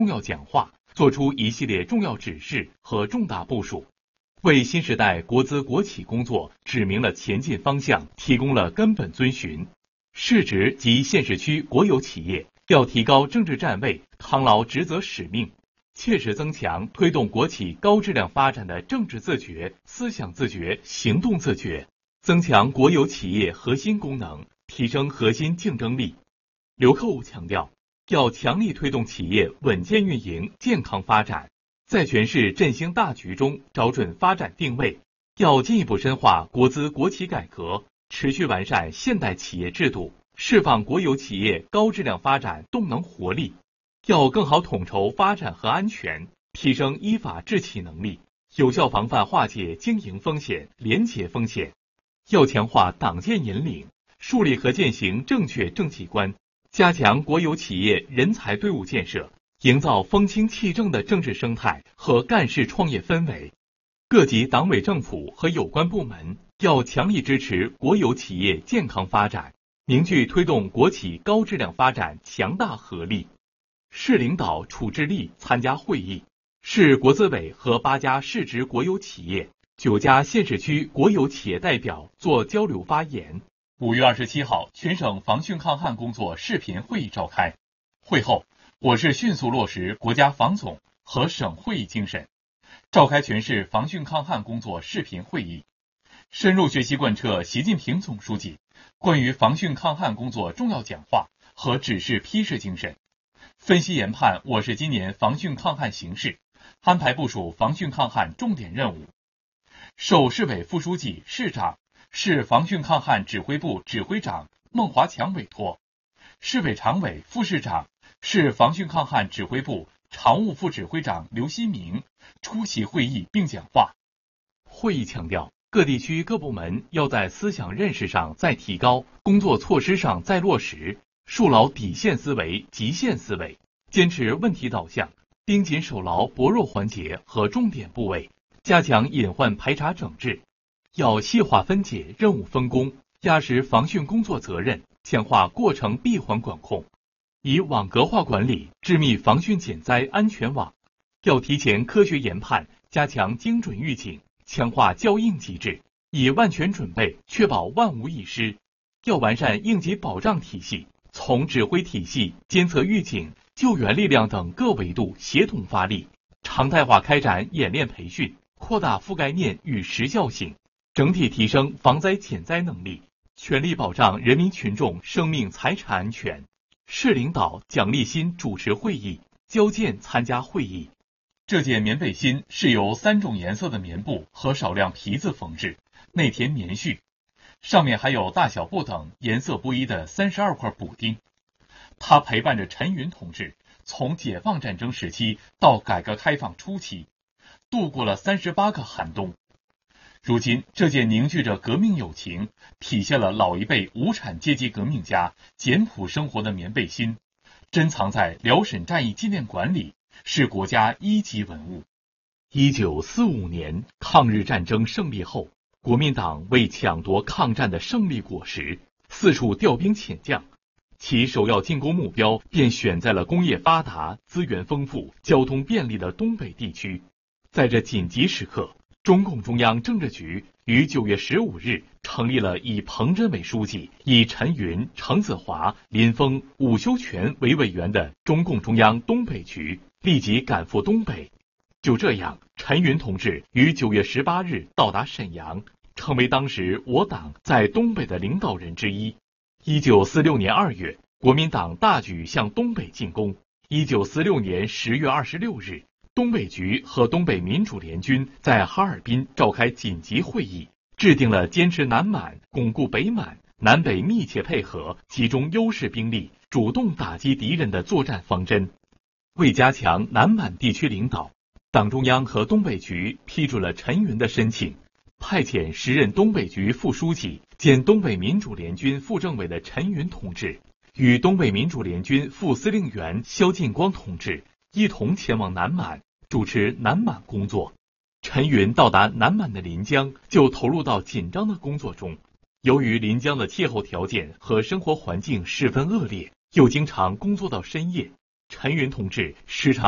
重要讲话，作出一系列重要指示和重大部署，为新时代国资国企工作指明了前进方向，提供了根本遵循。市直及县市区国有企业要提高政治站位，扛牢职责使命，切实增强推动国企高质量发展的政治自觉、思想自觉、行动自觉，增强国有企业核心功能，提升核心竞争力。刘克武强调，要强力推动企业稳健运营、健康发展，在全市振兴大局中找准发展定位，要进一步深化国资国企改革，持续完善现代企业制度，释放国有企业高质量发展动能活力。要更好统筹发展和安全，提升依法治企能力，有效防范化解经营风险、廉洁风险。要强化党建引领，树立和践行正确政企观，加强国有企业人才队伍建设，营造风清气正的政治生态和干事创业氛围。各级党委政府和有关部门要强力支持国有企业健康发展，凝聚推动国企高质量发展强大合力。市领导处置力参加会议，市国资委和8家市直国有企业、9家县市区国有企业代表做交流发言。5月27号，全省防汛抗旱工作视频会议召开。会后，我市迅速落实国家防总和省会议精神，召开全市防汛抗旱工作视频会议，深入学习贯彻习近平总书记关于防汛抗旱工作重要讲话和指示批示精神，分析研判我市今年防汛抗旱形势，安排部署防汛抗旱重点任务。受市委副书记、市长、市防汛抗旱指挥部指挥长孟华强委托，市委常委、副市长、市防汛抗旱指挥部常务副指挥长刘希明出席会议并讲话。会议强调，各地区各部门要在思想认识上再提高，工作措施上再落实，树牢底线思维、极限思维，坚持问题导向，盯紧守牢薄弱环节和重点部位，加强隐患排查整治。要细化分解任务分工，压实防汛工作责任，强化过程闭环管控，以网格化管理织密防汛减灾安全网。要提前科学研判，加强精准预警，强化校应机制，以万全准备确保万无一失。要完善应急保障体系，从指挥体系、监测预警、救援力量等各维度协同发力，常态化开展演练培训，扩大覆盖面与时效性，整体提升防灾减灾能力，全力保障人民群众生命财产安全。市领导蒋立新主持会议，焦健参加会议。这件棉背心是由3种颜色的棉布和少量皮子缝制，内填棉絮，上面还有大小不等、颜色不一的32块补丁。它陪伴着陈云同志从解放战争时期到改革开放初期，度过了38个寒冬。如今，这件凝聚着革命友情，体现了老一辈无产阶级革命家简朴生活的棉背心，珍藏在辽沈战役纪念馆里，是国家1级文物。1945年抗日战争胜利后，国民党为抢夺抗战的胜利果实，四处调兵遣将，其首要进攻目标便选在了工业发达、资源丰富、交通便利的东北地区。在这紧急时刻，中共中央政治局于9月15日成立了以彭真为书记、以陈云、程子华、林峰、伍修权为委员的中共中央东北局，立即赶赴东北。就这样，陈云同志于9月18日到达沈阳，成为当时我党在东北的领导人之一。1946年2月，国民党大举向东北进攻。1946年10月26日，东北局和东北民主联军在哈尔滨召开紧急会议，制定了坚持南满、巩固北满、南北密切配合、集中优势兵力、主动打击敌人的作战方针。为加强南满地区领导，党中央和东北局批准了陈云的申请，派遣时任东北局副书记兼东北民主联军副政委的陈云同志，与东北民主联军副司令员肖劲光同志一同前往南满，主持南满工作。陈云到达南满的临江，就投入到紧张的工作中。由于临江的气候条件和生活环境十分恶劣，又经常工作到深夜，陈云同志时常